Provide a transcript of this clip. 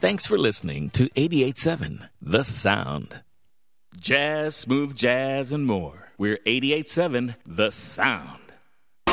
Thanks for listening to 88.7 The Sound. Jazz, smooth jazz, and more. We're 88.7 The Sound.